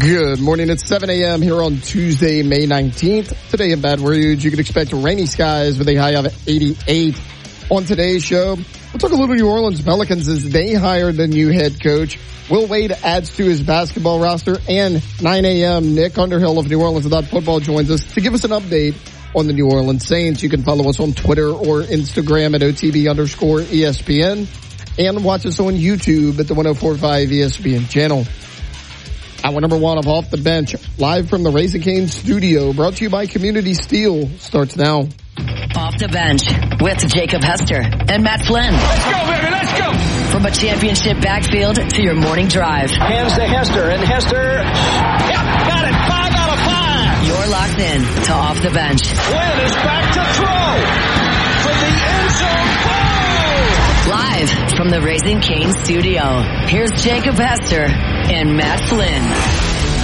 Good morning. It's 7 a.m. here on Tuesday, May 19th. Today in Baton Rouge, you can expect rainy skies with a high of 88. On today's show, we'll talk a little New Orleans Pelicans as they hired the new head coach. Will Wade adds to his basketball roster. And 9 a.m., Nick Underhill of New Orleans Without Football joins us to give us an update on the New Orleans Saints. You can follow us on Twitter or Instagram at OTB_ESPN and watch us on YouTube at the 104.5 ESPN channel. Hour number one of Off the Bench, live from the Raising Cane's studio, brought to you by Community Steel, starts now. Off the Bench with Jacob Hester and Matt Flynn. Let's go, baby, let's go! From a championship backfield to your morning drive. Hands to Hester, and Hester, yep, got it, 5 out of 5! You're locked in to Off the Bench. Flynn is back to throw from the end zone. Oh! Live from the Raising Cane studio, here's Jacob Hester and Matt Flynn.